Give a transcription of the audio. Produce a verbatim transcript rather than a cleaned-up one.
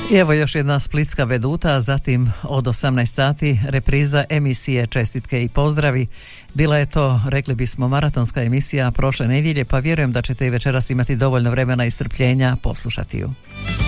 I evo još jedna splitska veduta, a zatim od osamnaest sati repriza emisije Čestitke i pozdravi. Bila je to, rekli bismo, maratonska emisija prošle nedjelje, pa vjerujem da ćete i večeras imati dovoljno vremena i strpljenja poslušati ju.